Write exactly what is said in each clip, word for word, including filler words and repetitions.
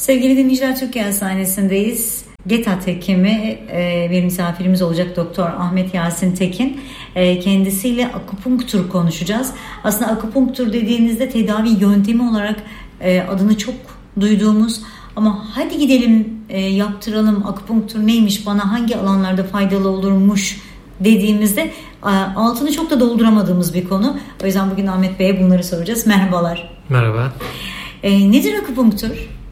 Sevgili dinleyiciler, Türkiye Hastanesi'ndeyiz. GETAT hekimi e, bir misafirimiz olacak, Doktor Ahmet Yasin Tekin. E, kendisiyle akupunktur konuşacağız. Aslında akupunktur dediğinizde tedavi yöntemi olarak e, adını çok duyduğumuz, ama hadi gidelim e, yaptıralım, akupunktur neymiş, bana hangi alanlarda faydalı olurmuş dediğimizde e, altını çok da dolduramadığımız bir konu. O yüzden bugün Ahmet Bey'e bunları soracağız. Merhabalar. Merhaba. E, nedir akupunktur?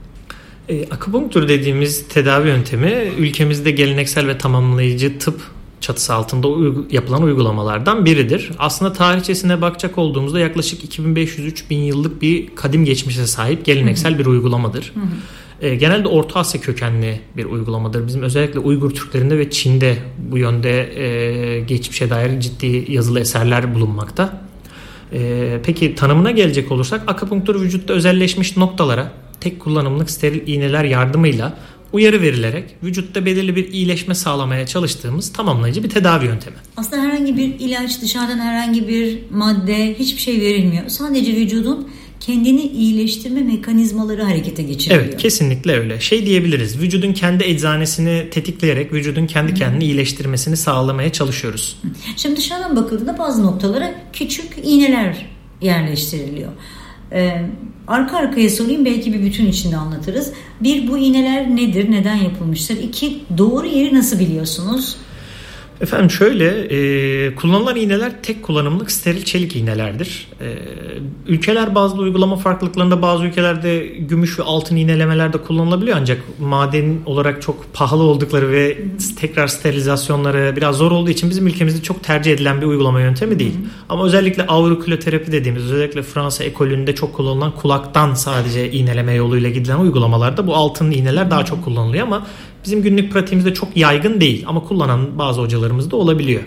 E, akupunktur dediğimiz tedavi yöntemi ülkemizde geleneksel ve tamamlayıcı tıp çatısı altında uygu- yapılan uygulamalardan biridir. Aslında tarihçesine bakacak olduğumuzda yaklaşık iki bin beş yüz üç bin yıllık bir kadim geçmişe sahip geleneksel Hı-hı. bir uygulamadır. Hı-hı. E, genelde Orta Asya kökenli bir uygulamadır. Bizim özellikle Uygur Türklerinde ve Çin'de bu yönde e, geçmişe dair ciddi yazılı eserler bulunmakta. E, peki tanımına gelecek olursak, akupunktur vücutta özelleşmiş noktalara tek kullanımlık steril iğneler yardımıyla uyarı verilerek vücutta belirli bir iyileşme sağlamaya çalıştığımız tamamlayıcı bir tedavi yöntemi. Aslında herhangi bir ilaç, dışarıdan herhangi bir madde, hiçbir şey verilmiyor. Sadece vücudun kendini iyileştirme mekanizmaları harekete geçiriliyor. Evet, kesinlikle öyle. Şey diyebiliriz, vücudun kendi eczanesini tetikleyerek vücudun kendi kendini iyileştirmesini sağlamaya çalışıyoruz. Şimdi dışarıdan bakıldığında bazı noktalara küçük iğneler yerleştiriliyor. Ee, arka arkaya sorayım, belki bir bütün içinde anlatırız. Bir, bu iğneler nedir, neden yapılmıştır? İki, doğru yeri nasıl biliyorsunuz? Efendim şöyle, e, kullanılan iğneler tek kullanımlık steril çelik iğnelerdir. E, ülkeler bazlı uygulama farklılıklarında bazı ülkelerde gümüş ve altın iğnelemeler de kullanılabiliyor, ancak maden olarak çok pahalı oldukları ve Hı-hı. tekrar sterilizasyonları biraz zor olduğu için bizim ülkemizde çok tercih edilen bir uygulama yöntemi değil. Hı-hı. Ama özellikle aurikuloterapi dediğimiz, özellikle Fransa ekolünde çok kullanılan kulaktan sadece iğneleme yoluyla gidilen uygulamalarda bu altın iğneler Hı-hı. daha çok kullanılıyor, ama bizim günlük pratiğimizde çok yaygın değil, ama kullanan bazı hocalarımız da olabiliyor.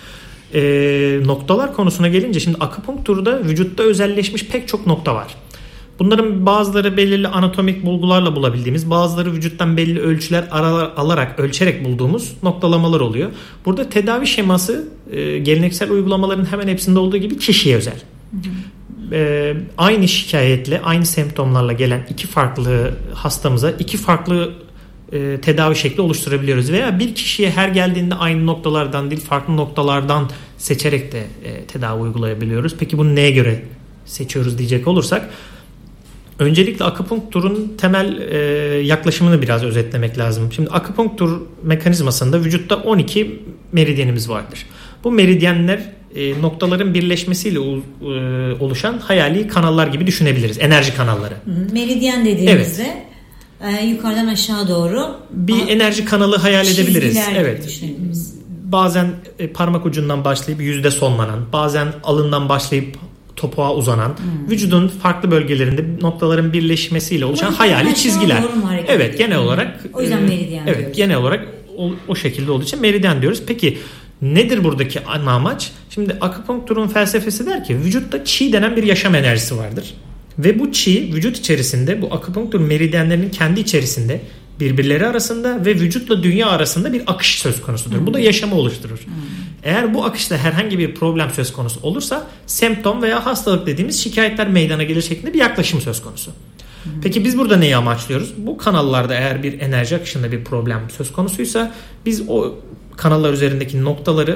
E, noktalar konusuna gelince, şimdi akupunkturda vücutta özelleşmiş pek çok nokta var. Bunların bazıları belirli anatomik bulgularla bulabildiğimiz, bazıları vücuttan belli ölçüler alarak, ölçerek bulduğumuz noktalamalar oluyor. Burada tedavi şeması e, geleneksel uygulamaların hemen hepsinde olduğu gibi kişiye özel. Hı hı. E, aynı şikayetle, aynı semptomlarla gelen iki farklı hastamıza iki farklı E, tedavi şekli oluşturabiliyoruz, veya bir kişiye her geldiğinde aynı noktalardan değil farklı noktalardan seçerek de e, tedavi uygulayabiliyoruz. Peki bunu neye göre seçiyoruz diyecek olursak, öncelikle akupunkturun temel e, yaklaşımını biraz özetlemek lazım. Şimdi akupunktur mekanizmasında vücutta on iki meridyenimiz vardır. Bu meridyenler e, noktaların birleşmesiyle u, e, oluşan hayali kanallar gibi düşünebiliriz. Enerji kanalları. Meridyen dediğimizde evet. Ee, yukarıdan aşağı doğru bir a- enerji kanalı hayal edebiliriz. Evet. Bazen e, parmak ucundan başlayıp yüzde sonlanan, bazen alından başlayıp topuğa uzanan, hmm. vücudun farklı bölgelerinde noktaların birleşmesiyle oluşan Ama hayali çizgiler. Evet, genel hmm. olarak o yüzden meridyen evet, diyoruz. genel olarak o, o şekilde olduğu için meridyen diyoruz. Peki nedir buradaki ana amaç? Şimdi akupunkturun felsefesi der ki, vücutta chi denen bir yaşam enerjisi vardır. Ve bu chi vücut içerisinde, bu akupunktur meridyenlerinin kendi içerisinde birbirleri arasında ve vücutla dünya arasında bir akış söz konusudur. Hmm. Bu da yaşamı oluşturur. Hmm. Eğer bu akışta herhangi bir problem söz konusu olursa semptom veya hastalık dediğimiz şikayetler meydana gelir şeklinde bir yaklaşım söz konusu. Hmm. Peki biz burada neyi amaçlıyoruz? Bu kanallarda eğer bir enerji akışında bir problem söz konusuysa, biz o kanallar üzerindeki noktaları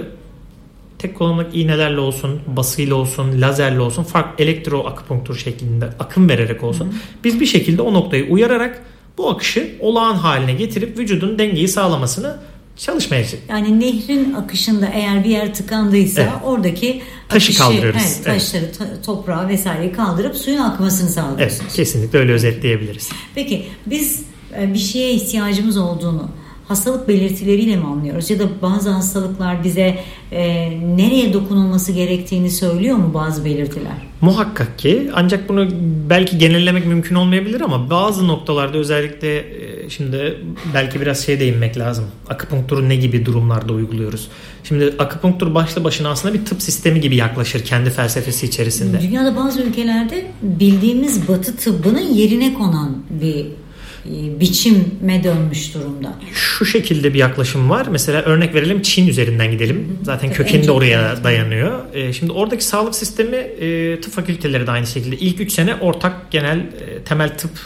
tek kullanımlık iğnelerle olsun, basıyla olsun, lazerle olsun, farklı elektro akupunktur şeklinde akım vererek olsun, hı hı. biz bir şekilde o noktayı uyararak bu akışı olağan haline getirip vücudun dengeyi sağlamasını çalışmaya çalışıyoruz. Yani nehrin akışında eğer bir yer tıkandıysa evet. oradaki taşı akışı, kaldırıyoruz. Evet, taşları, evet. ta- toprağı vesaireyi kaldırıp suyun akmasını sağlıyorsunuz. Evet, kesinlikle öyle özetleyebiliriz. Peki biz bir şeye ihtiyacımız olduğunu hastalık belirtileriyle mi anlıyoruz? Ya da bazı hastalıklar bize e, nereye dokunulması gerektiğini söylüyor mu bazı belirtiler? Muhakkak ki, ancak bunu belki genellemek mümkün olmayabilir, ama bazı noktalarda özellikle e, şimdi belki biraz şeye değinmek lazım. Akupunkturu ne gibi durumlarda uyguluyoruz? Şimdi akupunktur başlı başına aslında bir tıp sistemi gibi yaklaşır kendi felsefesi içerisinde. Dünyada bazı ülkelerde bildiğimiz Batı tıbbının yerine konan bir biçime dönmüş durumda. Şu şekilde bir yaklaşım var. Mesela örnek verelim, Çin üzerinden gidelim. Zaten Tabii kökeni de oraya evet. dayanıyor. Şimdi oradaki sağlık sistemi, tıp fakülteleri de aynı şekilde ilk üç sene ortak genel temel tıp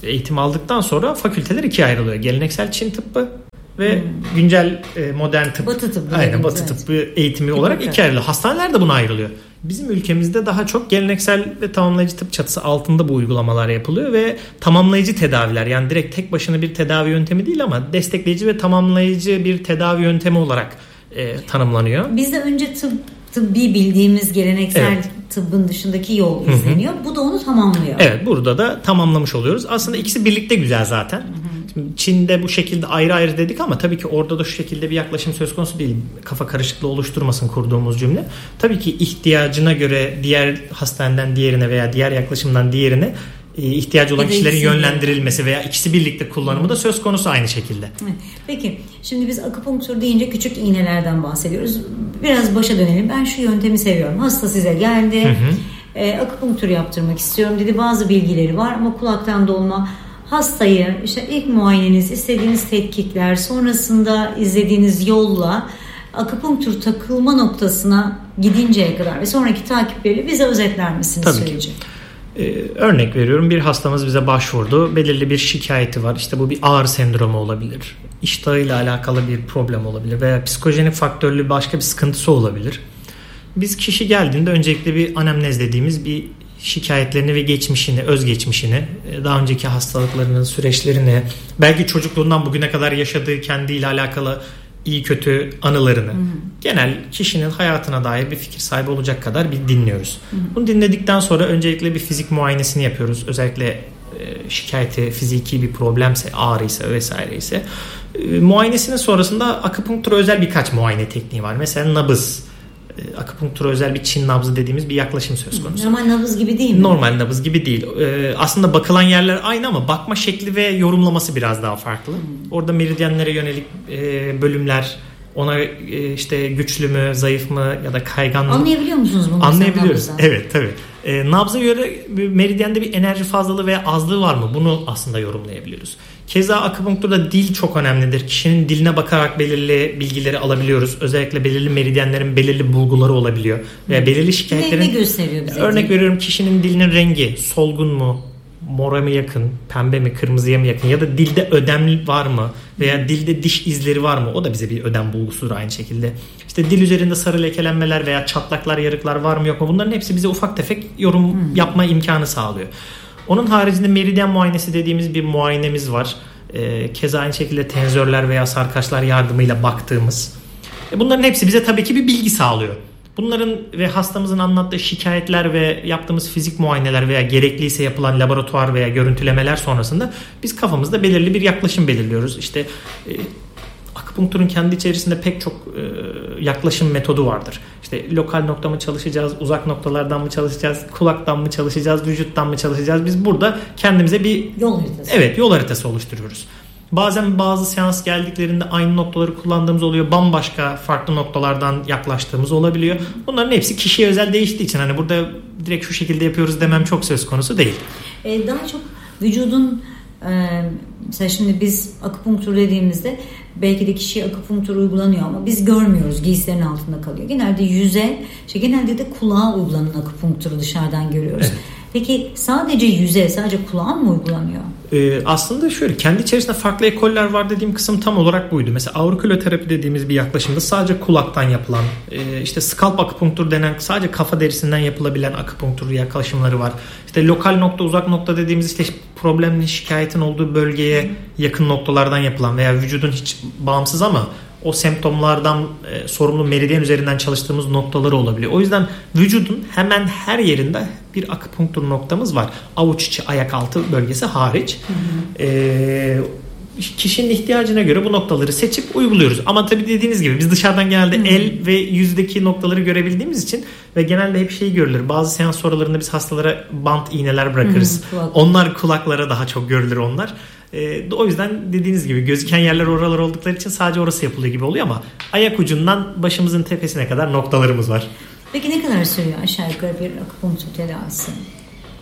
eğitimi aldıktan sonra fakülteler ikiye ayrılıyor. Geleneksel Çin tıbbı ve hmm. güncel e, modern tıp. Batı tıbbı. Aynen Batı evet. tıbbı eğitimi olarak ikiye ayrılıyor. Hastaneler de buna ayrılıyor. Bizim ülkemizde daha çok geleneksel ve tamamlayıcı tıp çatısı altında bu uygulamalar yapılıyor ve tamamlayıcı tedaviler, yani direkt tek başına bir tedavi yöntemi değil ama destekleyici ve tamamlayıcı bir tedavi yöntemi olarak e, tanımlanıyor. Bizde önce tıp tıbbi bildiğimiz geleneksel evet. tıbbın dışındaki yol izleniyor. Hı hı. Bu da onu tamamlıyor. Evet, burada da tamamlamış oluyoruz. Aslında ikisi birlikte güzel zaten. Hı hı. Şimdi Çin'de bu şekilde ayrı ayrı dedik ama tabii ki orada da şu şekilde bir yaklaşım söz konusu değil. Kafa karışıklığı oluşturmasın kurduğumuz cümle. Tabii ki ihtiyacına göre diğer hastaneden diğerine veya diğer yaklaşımdan diğerine ihtiyacı olan kişilerin yönlendirilmesi veya ikisi birlikte kullanımı da söz konusu aynı şekilde. Peki şimdi biz akupunktur deyince küçük iğnelerden bahsediyoruz. Biraz başa dönelim. Ben şu yöntemi seviyorum. Hasta size geldi. Hı hı. E, akupunktur yaptırmak istiyorum dedi. Bazı bilgileri var ama kulaktan dolma. Hastayı işte ilk muayeneniz, istediğiniz tetkikler, sonrasında izlediğiniz yolla akupunktur takılma noktasına gidinceye kadar ve sonraki takipleri bize özetler misiniz Tabii süreci? Ki. Ee, örnek veriyorum, bir hastamız bize başvurdu. Belirli bir şikayeti var. İşte bu bir ağrı sendromu olabilir. İştahıyla alakalı bir problem olabilir veya psikojenik faktörlü başka bir sıkıntısı olabilir. Biz kişi geldiğinde öncelikle bir anemnez dediğimiz bir şikayetlerini ve geçmişini, özgeçmişini, daha önceki hastalıklarının süreçlerini, belki çocukluğundan bugüne kadar yaşadığı kendiyle alakalı iyi kötü anılarını, hı hı. genel kişinin hayatına dair bir fikir sahibi olacak kadar bir dinliyoruz. Hı hı. Bunu dinledikten sonra öncelikle bir fizik muayenesini yapıyoruz. Özellikle e, şikayeti fiziki bir problemse, ağrıysa vesaire ise. E, muayenesinin sonrasında akupunktura özel birkaç muayene tekniği var. Mesela nabız. Akupunktura özel bir Çin nabzı dediğimiz bir yaklaşım söz konusu. Normal nabız gibi değil mi? Normal nabız gibi değil. Ee, aslında bakılan yerler aynı ama bakma şekli ve yorumlaması biraz daha farklı. Hmm. Orada meridyenlere yönelik e, bölümler, ona e, işte güçlü mü, zayıf mı ya da kaygan mı? Anlayabiliyor musunuz bunu? Anlayabiliyoruz. Evet, tabii. E, nabza göre meridyende bir enerji fazlalığı veya azlığı var mı? Bunu aslında yorumlayabiliyoruz. Keza akupunkturda dil çok önemlidir. Kişinin diline bakarak belirli bilgileri alabiliyoruz. Özellikle belirli meridyenlerin belirli bulguları olabiliyor. Veya belirli şikayetlerin... Ne gösteriyor bize? Örnek veriyorum, kişinin dilinin rengi solgun mu, mora mı yakın, pembe mi, kırmızıya mı yakın ya da dilde ödem var mı veya dilde diş izleri var mı? O da bize bir ödem bulgusudur aynı şekilde. İşte dil üzerinde sarı lekelenmeler veya çatlaklar, yarıklar var mı yok mu? Bunların hepsi bize ufak tefek yorum hmm. yapma imkanı sağlıyor. Onun haricinde meridyen muayenesi dediğimiz bir muayenemiz var. E, keza aynı şekilde tenzörler veya sarkaçlar yardımıyla baktığımız. E, bunların hepsi bize tabii ki bir bilgi sağlıyor. Bunların ve hastamızın anlattığı şikayetler ve yaptığımız fizik muayeneler veya gerekliyse yapılan laboratuvar veya görüntülemeler sonrasında biz kafamızda belirli bir yaklaşım belirliyoruz. İşte e, akupunkturun kendi içerisinde pek çok e, yaklaşım metodu vardır. İşte lokal nokta mı çalışacağız, uzak noktalardan mı çalışacağız, kulaktan mı çalışacağız, vücuttan mı çalışacağız? Biz burada kendimize bir yol haritası. Evet, yol haritası oluşturuyoruz. Bazen bazı seans geldiklerinde aynı noktaları kullandığımız oluyor. Bambaşka farklı noktalardan yaklaştığımız olabiliyor. Bunların hepsi kişiye özel değiştiği için hani burada direkt şu şekilde yapıyoruz demem çok söz konusu değil. Ee, daha çok vücudun e, mesela şimdi biz akupunktur dediğimizde belki de kişiye akupunktur uygulanıyor ama biz görmüyoruz. Giysilerin altında kalıyor. Genelde yüze, işte genelde de kulağa uygulanan akupunkturu dışarıdan görüyoruz. Evet. Peki sadece yüze, sadece kulağa mı uygulanıyor? Ee, aslında şöyle, kendi içerisinde farklı ekoller var dediğim kısım tam olarak buydu. Mesela aurikuloterapi dediğimiz bir yaklaşımda sadece kulaktan yapılan, e, işte scalp akupunktur denen sadece kafa derisinden yapılabilen akupunktur yaklaşımları var. İşte lokal nokta, uzak nokta dediğimiz işte problemli şikayetin olduğu bölgeye yakın noktalardan yapılan veya vücudun hiç bağımsız ama o semptomlardan e, sorumlu meridyen üzerinden çalıştığımız noktaları olabiliyor. O yüzden vücudun hemen her yerinde bir akupunktur noktamız var. Avuç içi, ayak altı bölgesi hariç. Hı hı. E, kişinin ihtiyacına göre bu noktaları seçip uyguluyoruz. Ama tabii dediğiniz gibi biz dışarıdan genelde hı. el ve yüzdeki noktaları görebildiğimiz için ve genelde hep şey görülür. Bazı seans sonralarında biz hastalara bant iğneler bırakırız. Hı, kulak. Onlar kulaklara daha çok görülür onlar. Ee, o yüzden dediğiniz gibi gözüken yerler oralar oldukları için sadece orası yapılıyor gibi oluyor ama ayak ucundan başımızın tepesine kadar noktalarımız var. Peki ne kadar sürüyor aşağı yukarı bir akupunktur tedavisi?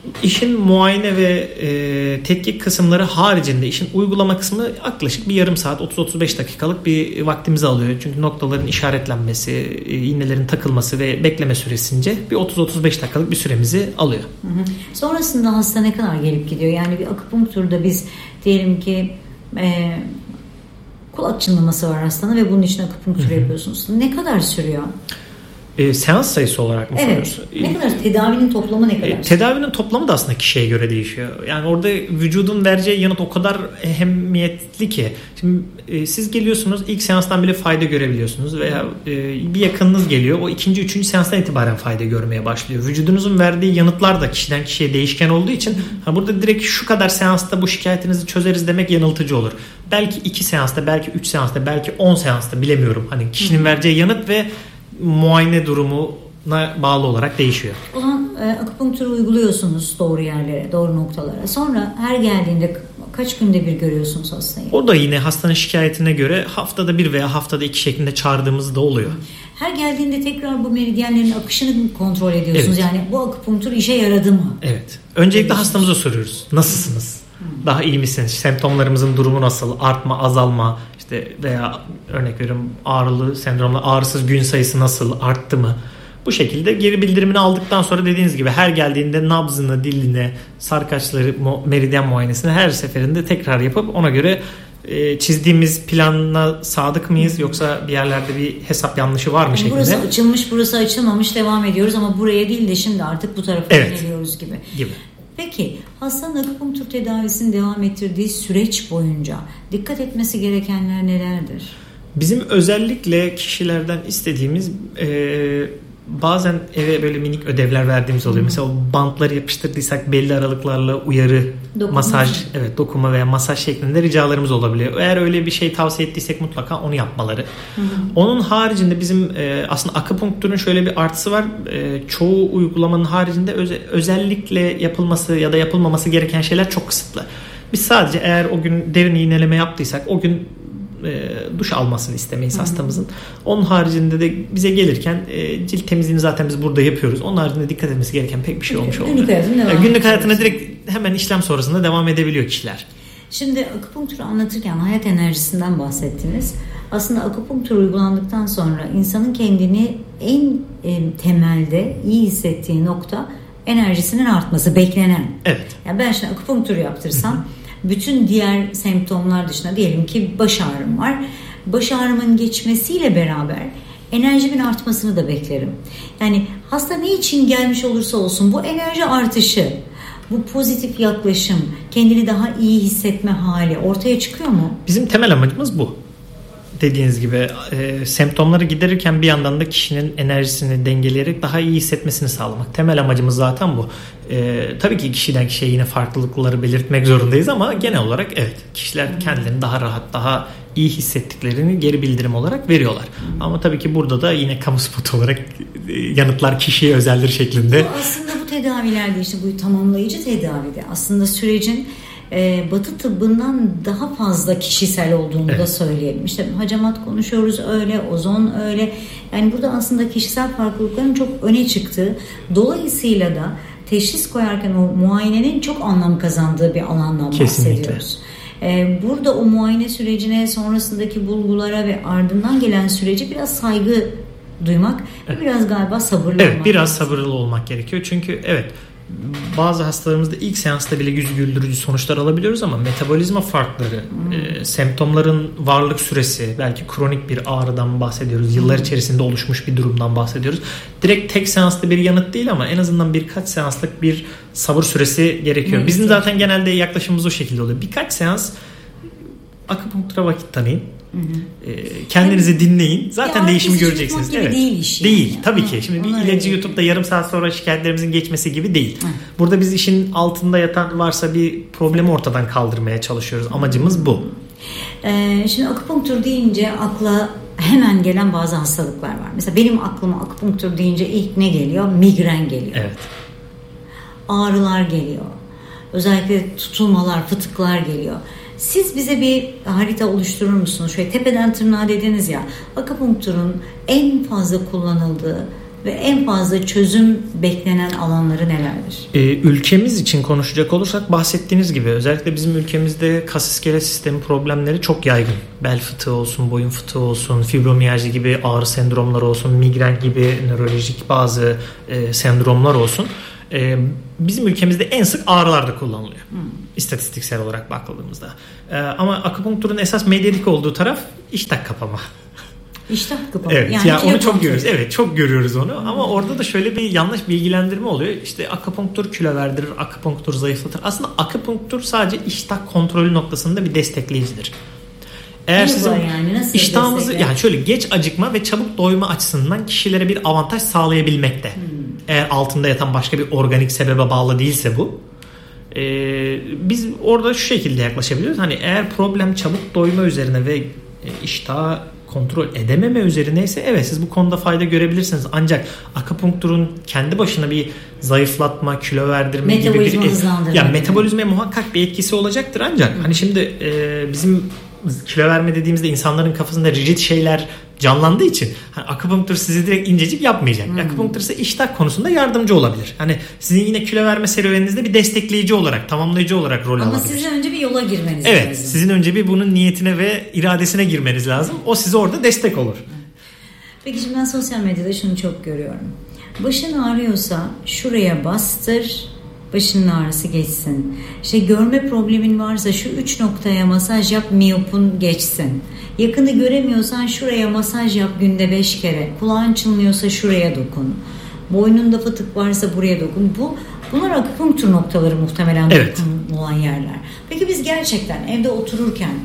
İşin muayene ve e, tetkik kısımları haricinde işin uygulama kısmı yaklaşık bir yarım saat otuz otuz beş dakikalık bir vaktimizi alıyor. Çünkü noktaların işaretlenmesi, e, iğnelerin takılması ve bekleme süresince bir otuz otuz beş dakikalık bir süremizi alıyor. Hı hı. Sonrasında hasta ne kadar gelip gidiyor? Yani bir akupunkturda biz diyelim ki e, kulak çınlaması var hastanın ve bunun için akupunktur hı hı. yapıyorsunuz. Ne kadar sürüyor? E, seans sayısı olarak mı evet. soruyorsun? Ne kadar? Tedavinin toplamı ne kadar? E, tedavinin toplamı da aslında kişiye göre değişiyor. Yani orada vücudun vereceği yanıt o kadar ehemmiyetli ki. Şimdi e, siz geliyorsunuz, ilk seanstan bile fayda görebiliyorsunuz veya e, bir yakınınız geliyor. O ikinci, üçüncü seanstan itibaren fayda görmeye başlıyor. Vücudunuzun verdiği yanıtlar da kişiden kişiye değişken olduğu için ha, burada direkt şu kadar seansta bu şikayetinizi çözeriz demek yanıltıcı olur. Belki iki seansta, belki üç seansta, belki on seansta bilemiyorum. Hani kişinin vereceği yanıt ve muayene durumuna bağlı olarak değişiyor. O zaman e, akupunkturu uyguluyorsunuz doğru yerlere, doğru noktalara. Sonra her geldiğinde kaç günde bir görüyorsunuz hastayı? O da yine hastanın şikayetine göre haftada bir veya haftada iki şeklinde çağırdığımız da oluyor. Her geldiğinde tekrar bu meridyenlerin akışını kontrol ediyorsunuz. Evet. Yani bu akupunktur işe yaradı mı? Evet. Öncelikle hastamıza soruyoruz. Nasılsınız? Hmm. Daha iyi misiniz? Semptomlarımızın durumu nasıl? Artma, azalma? İşte veya örnek veriyorum ağrılı sendromla ağrısız gün sayısı nasıl, arttı mı? Bu şekilde geri bildirimini aldıktan sonra dediğiniz gibi her geldiğinde nabzını, dilini, sarkaçları, meridyen muayenesini her seferinde tekrar yapıp ona göre e, çizdiğimiz planla sadık mıyız yoksa bir yerlerde bir hesap yanlışı var mı yani şeklinde. Burası açılmış, burası açılmamış devam ediyoruz ama buraya değil de şimdi artık bu tarafa evet. yöneliyoruz gibi. gibi. Peki hastanın akupunktur tedavisini devam ettirdiği süreç boyunca dikkat etmesi gerekenler nelerdir? Bizim özellikle kişilerden istediğimiz e, bazen eve böyle minik ödevler verdiğimiz oluyor. Hmm. Mesela o bantları yapıştırdıysak belli aralıklarla uyarı, dokuma. masaj, evet dokuma veya masaj şeklinde ricalarımız olabiliyor. Eğer öyle bir şey tavsiye ettiysek mutlaka onu yapmaları. Hmm. Onun haricinde bizim e, aslında akupunktürün şöyle bir artısı var. E, çoğu uygulamanın haricinde öze, özellikle yapılması ya da yapılmaması gereken şeyler çok kısıtlı. Biz sadece eğer o gün derin iğneleme yaptıysak o gün E, duş almasını istemeyiz hastamızın. Onun haricinde de bize gelirken e, cilt temizliğini zaten biz burada yapıyoruz. Onun haricinde dikkat etmesi gereken pek bir şey olmuş olmuyor. Günlük hayatına, yani günlük hayatına direkt hemen işlem sonrasında devam edebiliyor kişiler. Şimdi akupunkturu anlatırken hayat enerjisinden bahsettiniz. Aslında akupunktur uygulandıktan sonra insanın kendini en e, temelde iyi hissettiği nokta enerjisinin artması, beklenen. Evet. Yani ben şimdi akupunktur yaptırsam bütün diğer semptomlar dışında diyelim ki baş ağrım var. Baş ağrımın geçmesiyle beraber enerjimin artmasını da beklerim. Yani hasta ne için gelmiş olursa olsun bu enerji artışı, bu pozitif yaklaşım, kendini daha iyi hissetme hali ortaya çıkıyor mu? Bizim temel amacımız bu. Dediğiniz gibi e, semptomları giderirken bir yandan da kişinin enerjisini dengeleyerek daha iyi hissetmesini sağlamak. Temel amacımız zaten bu. E, tabii ki kişiden kişiye yine farklılıkları belirtmek zorundayız ama genel olarak evet kişiler kendilerini daha rahat, daha iyi hissettiklerini geri bildirim olarak veriyorlar. Hmm. Ama tabii ki burada da yine kamu spotu olarak e, yanıtlar kişiye özeldir şeklinde. Bu aslında bu tedavilerde işte bu tamamlayıcı tedavide aslında sürecin Ee, Batı tıbbından daha fazla kişisel olduğunu evet. da söyleyelim. İşte hacamat konuşuyoruz öyle, ozon öyle. Yani burada aslında kişisel farklılıkların çok öne çıktığı, dolayısıyla da teşhis koyarken o muayenenin çok anlam kazandığı bir alandan kesinlikle bahsediyoruz. Ee, burada o muayene sürecine, sonrasındaki bulgulara ve ardından gelen süreci biraz saygı duymak evet. ve biraz galiba sabırlı evet, olmak. Biraz sabırlı olmak gerekiyor. Çünkü evet bazı hastalarımızda ilk seansta bile yüz güldürücü sonuçlar alabiliyoruz ama metabolizma farkları, hmm. e, semptomların varlık süresi, belki kronik bir ağrıdan bahsediyoruz. Yıllar hmm. içerisinde oluşmuş bir durumdan bahsediyoruz. Direkt tek seanslı bir yanıt değil ama en azından birkaç seanslık bir sabır süresi gerekiyor. Hmm. Bizim zaten genelde yaklaşımımız o şekilde oluyor. Birkaç seans akupunktura vakit tanıyın. Hı hı. Kendinizi yani, dinleyin. Zaten ya değişimi göreceksiniz. Evet. Değil iş. Değil. Yani. Tabii ha, ki. Şimdi bir ilacı öyle. YouTube'da yarım saat sonra şikayetlerimizin geçmesi gibi değil. Hı. Burada biz işin altında yatan varsa bir problemi ortadan kaldırmaya çalışıyoruz. Amacımız bu. Ee, şimdi akupunktur deyince akla hemen gelen bazı hastalıklar var. Mesela benim aklıma akupunktur deyince ilk ne geliyor? Migren geliyor. Evet. Ağrılar geliyor. Özellikle tutulmalar, fıtıklar geliyor. Siz bize bir harita oluşturur musunuz? Şöyle tepeden tırnağa dediniz ya, akupunkturun en fazla kullanıldığı ve en fazla çözüm beklenen alanları nelerdir? Ee, ülkemiz için konuşacak olursak bahsettiğiniz gibi özellikle bizim ülkemizde kas iskelet sistemi problemleri çok yaygın. Bel fıtığı olsun, boyun fıtığı olsun, fibromiyalji gibi ağrı sendromları olsun, migren gibi nörolojik bazı e, sendromlar olsun. E, bizim ülkemizde en sık ağrılarda kullanılıyor. Hmm. İstatistiksel olarak bakıldığımızda. E, ama akupunkturun esas medyatik olduğu taraf iştah kapama. İştah kapama. Evet, yani ya onu çok görüyoruz. Evet, çok görüyoruz onu. Hmm. Ama orada da şöyle bir yanlış bilgilendirme oluyor. İşte akupunktur kilo verdirir, akupunktur zayıflatır. Aslında akupunktur sadece iştah kontrolü noktasında bir destekleyicidir. Eğer sizin yani? iştahımızı yani şöyle geç acıkma ve çabuk doyma açısından kişilere bir avantaj sağlayabilmekte. Hmm. Eğer altında yatan başka bir organik sebebe bağlı değilse bu. Ee, biz orada şu şekilde yaklaşabiliyoruz. Hani eğer problem çabuk doyma üzerine ve iştahı kontrol edememe üzerineyse evet siz bu konuda fayda görebilirsiniz. Ancak akupunkturun kendi başına bir zayıflatma, kilo verdirme gibi bir yani metabolizmaya muhakkak bir etkisi olacaktır. Ancak hmm. hani şimdi e, bizim kilo verme dediğimizde insanların kafasında rigid şeyler canlandığı için hani akupunktur sizi direkt incecik yapmayacak. Hmm. Akupunktur ise iştah konusunda yardımcı olabilir. Hani sizin yine kilo verme serüveninizde bir destekleyici olarak, tamamlayıcı olarak rol Ama alabilir. Ama sizin önce bir yola girmeniz evet, lazım. Sizin önce bir bunun niyetine ve iradesine girmeniz lazım. O size orada destek olur. Peki şimdi ben sosyal medyada şunu çok görüyorum. Başın ağrıyorsa şuraya bastır, başının ağrısı geçsin. İşte görme problemin varsa şu üç noktaya masaj yap, miyopun geçsin. Yakını göremiyorsan şuraya masaj yap günde beş kere. Kulağın çınlıyorsa şuraya dokun. Boynunda fıtık varsa buraya dokun. Bu bunlar akupunktur noktaları muhtemelen evet. olan yerler. Peki biz gerçekten evde otururken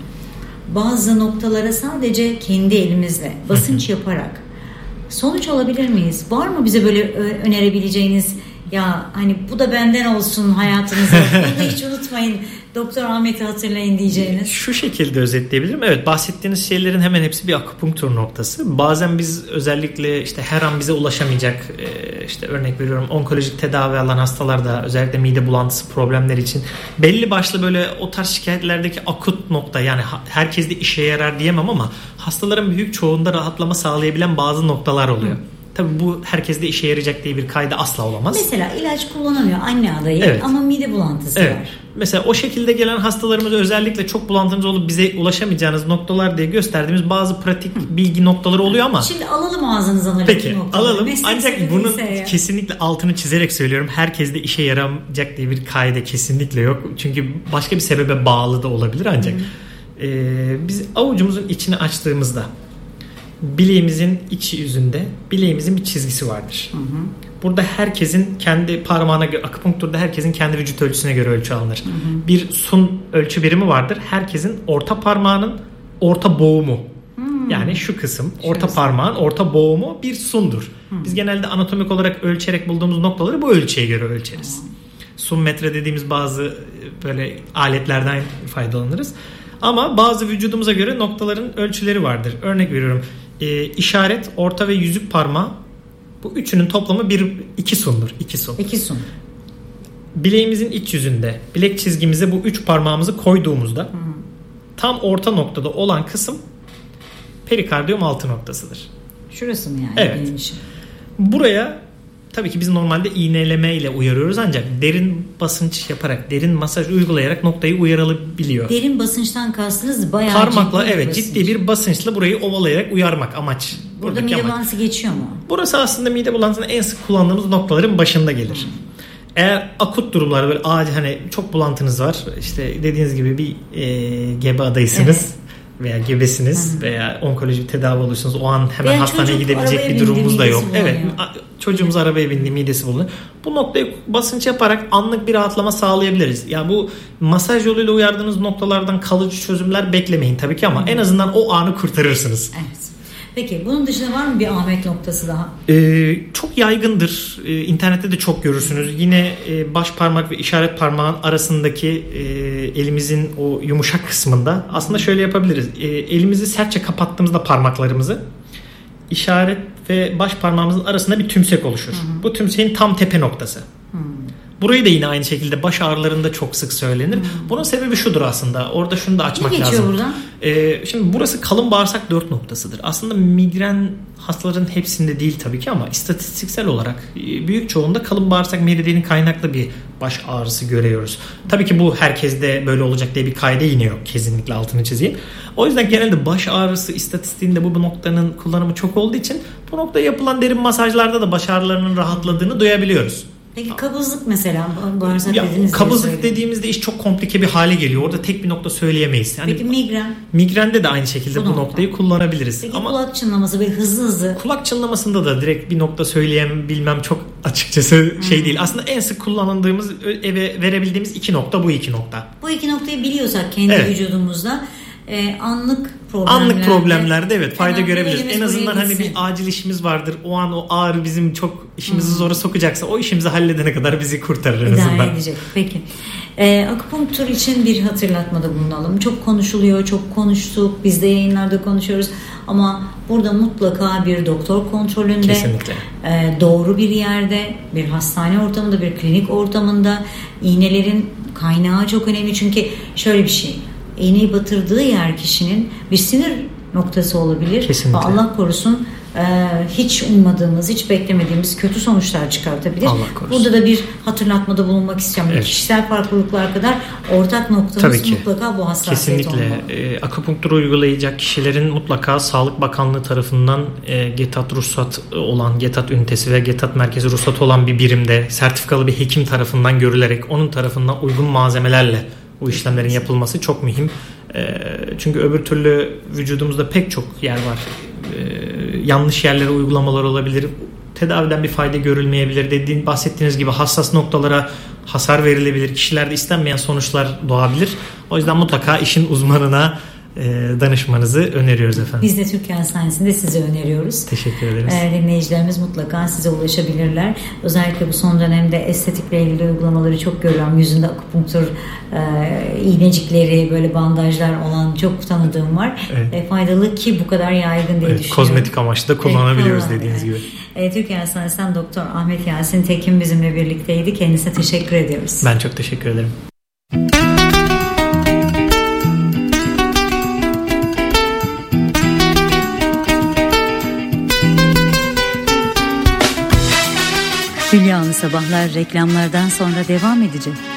bazı noktalara sadece kendi elimizle basınç yaparak sonuç alabilir miyiz? Var mı bize böyle önerebileceğiniz ya hani bu da benden olsun hayatınızda. Bunu da hiç unutmayın. Doktor Ahmet'i hatırlayın diyeceğiniz. Şu şekilde özetleyebilirim. Evet, bahsettiğiniz şeylerin hemen hepsi bir akupunktur noktası. Bazen biz özellikle işte her an bize ulaşamayacak işte örnek veriyorum onkolojik tedavi alan hastalarda özellikle mide bulantısı problemleri için belli başlı böyle o tarz şikayetlerdeki akut nokta yani herkes de işe yarar diyemem ama hastaların büyük çoğunda rahatlama sağlayabilen bazı noktalar oluyor. Hı. Tabii bu herkeste işe yarayacak diye bir kaydı asla olamaz. Mesela ilaç kullanamıyor anne adayı evet. ama mide bulantısı evet. var. Mesela o şekilde gelen hastalarımız özellikle çok bulantınız olup bize ulaşamayacağınız noktalar diye gösterdiğimiz bazı pratik bilgi noktaları oluyor ama. Şimdi alalım ağzınızdan Peki alalım Meslek ancak bunun kesinlikle altını çizerek söylüyorum. Herkeste işe yaramayacak diye bir kaide kesinlikle yok. Çünkü başka bir sebebe bağlı da olabilir ancak. E, biz avucumuzun içini açtığımızda bileğimizin iç yüzünde bileğimizin bir çizgisi vardır. Hı hı. Burada herkesin kendi parmağına göre, akupunkturda herkesin kendi vücut ölçüsüne göre ölçü alınır. Hı hı. Bir sun ölçü birimi vardır. Herkesin orta parmağının orta boğumu. Hı. Yani şu kısım şu orta kısım. Parmağın orta boğumu bir sundur. Hı. Biz genelde anatomik olarak ölçerek bulduğumuz noktaları bu ölçüye göre ölçeriz. Hı. Sun metre dediğimiz bazı böyle aletlerden faydalanırız. Ama bazı vücudumuza göre noktaların ölçüleri vardır. Örnek veriyorum. E, işaret, orta ve yüzük parmağı bu üçünün toplamı bir iki sundur. İki sun. İki sun. Bileğimizin iç yüzünde bilek çizgimize bu üç parmağımızı koyduğumuzda hı hı. tam orta noktada olan kısım perikardiyum altı noktasıdır. Şurası mı yani? Evet. Buraya tabii ki biz normalde iğneleme ile uyarıyoruz ancak derin basınç yaparak, derin masaj uygulayarak noktayı uyarılabiliyor. Derin basınçtan kastınız bayağı parmakla ciddi evet basınç. Ciddi bir basınçla burayı ovalayarak uyarmak amaç. Burada mide bulantısı geçiyor mu? Burası aslında mide bulantısının en sık kullandığımız noktaların başında gelir. Hmm. Eğer akut durumlar böyle acil hani çok bulantınız var işte dediğiniz gibi bir e, gebe adayısınız. Evet. Veya gebesiniz Hı-hı. veya onkolojik tedavi olursunuz. O an hemen veya hastaneye gidebilecek bir durumumuz da yok. Evet, çocuğumuz arabaya bindi, midesi bulunuyor. Bu noktaya basınç yaparak anlık bir rahatlama sağlayabiliriz. Ya yani bu masaj yoluyla uyardığınız noktalardan kalıcı çözümler beklemeyin tabii ki ama Hı-hı. en azından o anı kurtarırsınız. Evet. Peki bunun dışında var mı bir Ahmet noktası daha? Ee, çok yaygındır. Ee, internette de çok görürsünüz. Yine e, baş parmak ve işaret parmağın arasındaki e, elimizin o yumuşak kısmında aslında şöyle yapabiliriz. E, elimizi sertçe kapattığımızda parmaklarımızı işaret ve baş parmağımızın arasında bir tümsek oluşur. Hı hı. Bu tümseğin tam tepe noktası. Hı. Burayı da yine aynı şekilde baş ağrılarında çok sık söylenir. Hmm. Bunun sebebi şudur aslında. Orada şunu da açmak lazım. Ne geçiyor buradan? Ee, şimdi burası kalın bağırsak dört noktasıdır. Aslında migren hastaların hepsinde değil tabii ki ama istatistiksel olarak büyük çoğunda kalın bağırsak meridyeni kaynaklı bir baş ağrısı görüyoruz. Tabii ki bu herkeste böyle olacak diye bir kaide yine yok. Kesinlikle altını çizeyim. O yüzden genelde baş ağrısı istatistiğinde bu, bu noktanın kullanımı çok olduğu için bu noktada yapılan derin masajlarda da baş ağrılarının rahatladığını duyabiliyoruz. Peki kabızlık mesela bağırsak ya, dediğiniz kabızlık dediğimizde iş çok komplike bir hale geliyor. Orada tek bir nokta söyleyemeyiz. Yani peki migren? Migrende de aynı şekilde bu, bu noktayı kullanabiliriz. Peki ama kulak çınlaması böyle hızlı hızlı? Kulak çınlamasında da direkt bir nokta söyleyebilmem çok açıkçası hmm. şey değil. Aslında en sık kullandığımız, eve verebildiğimiz iki nokta bu iki nokta. Bu iki noktayı biliyorsak kendi evet. vücudumuzda e, anlık problemlerde, anlık problemlerde evet fayda görebiliriz. En azından hani bir acil işimiz vardır. O an o ağrı bizim çok işimizi hmm. zora sokacaksa o işimizi halledene kadar bizi kurtarır en azından. İdare edecek. Peki. E, akupunktur için bir hatırlatmada bulunalım. Çok konuşuluyor, çok konuştuk. Biz de yayınlarda konuşuyoruz. Ama burada mutlaka bir doktor kontrolünde, kesinlikle. E, doğru bir yerde, bir hastane ortamında, bir klinik ortamında iğnelerin kaynağı çok önemli. Çünkü şöyle bir şey. İğneyi batırdığı yer kişinin bir sinir noktası olabilir. Kesinlikle. Ve Allah korusun hiç ummadığımız, hiç beklemediğimiz kötü sonuçlar çıkartabilir. Burada da bir hatırlatmada bulunmak istiyorum. Evet. Kişisel farklılıklar kadar ortak noktamız mutlaka bu hassasiyet olmalı. Kesinlikle. E, akupunktur uygulayacak kişilerin mutlaka Sağlık Bakanlığı tarafından e, GETAT ruhsat olan, GETAT ünitesi ve GETAT merkezi ruhsatı olan bir birimde sertifikalı bir hekim tarafından görülerek onun tarafından uygun malzemelerle bu işlemlerin yapılması çok mühim. E, çünkü öbür türlü vücudumuzda pek çok yer var. E, yanlış yerlere uygulamalar olabilir. Tedaviden bir fayda görülmeyebilir. Dediğin, bahsettiğiniz gibi hassas noktalara hasar verilebilir. Kişilerde istenmeyen sonuçlar doğabilir. O yüzden mutlaka işin uzmanına danışmanızı öneriyoruz efendim. Biz de Türkiye Hastanesi'nde size öneriyoruz. Teşekkür ederiz. Ee, dinleyicilerimiz mutlaka size ulaşabilirler. Özellikle bu son dönemde estetikle ilgili uygulamaları çok görüyorum. Yüzünde akupunktur e, iğnecikleri, böyle bandajlar olan çok tanıdığım var. Evet. E, faydalı ki bu kadar yaygın diye evet, düşünüyorum. Kozmetik amaçlı da kullanabiliyoruz evet, dediğiniz gibi. E, Türkiye Hastanesi'nden Doktor Ahmet Yasin Tekin bizimle birlikteydi. Kendisine teşekkür ediyoruz. Ben çok teşekkür ederim. Hülya Sabahlar reklamlardan sonra devam edecek.